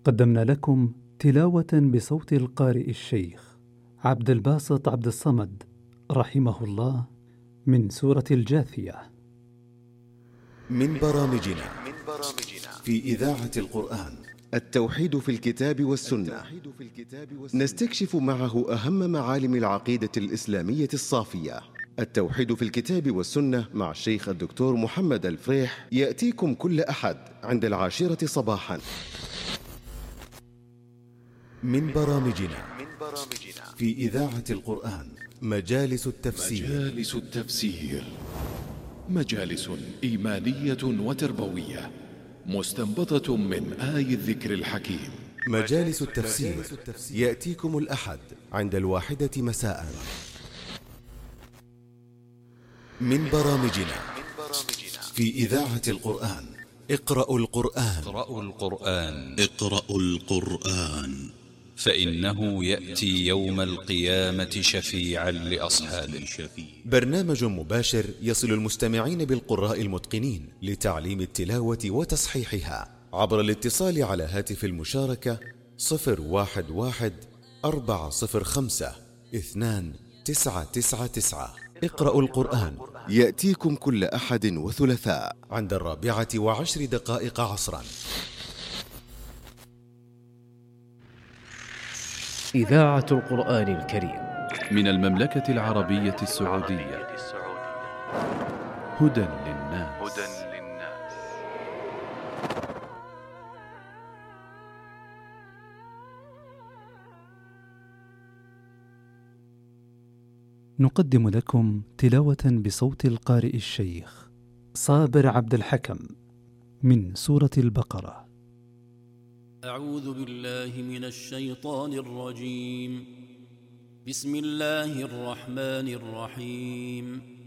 قدمنا لكم تلاوة بصوت القارئ الشيخ عبد الباسط عبد الصمد رحمه الله من سورة الجاثية. من برامجنا في إذاعة القرآن التوحيد في الكتاب والسنة، نستكشف معه أهم معالم العقيدة الإسلامية الصافية. التوحيد في الكتاب والسنة مع الشيخ الدكتور محمد الفريح يأتيكم كل أحد عند 10 صباحا. من برامجنا في إذاعة القرآن مجالس التفسير. مجالس إيمانية وتربوية مستنبطة من آي الذكر الحكيم. مجالس التفسير يأتيكم الأحد عند 1 مساء. من برامجنا في إذاعة القرآن اقرأوا القرآن فإنه يأتي يوم القيامة شفيعا لأصحابه. برنامج مباشر يصل المستمعين بالقراء المتقنين لتعليم التلاوة وتصحيحها عبر الاتصال على هاتف المشاركة 011-405-2999. اقرأوا القرآن يأتيكم كل أحد وثلاثاء عند 4:10 عصرا. إذاعة القرآن الكريم من المملكة العربية السعودية. هدى للناس. نقدم لكم تلاوة بصوت القارئ الشيخ صابر عبد الحكم من سورة البقرة. أعوذ بالله من الشيطان الرجيم. بسم الله الرحمن الرحيم.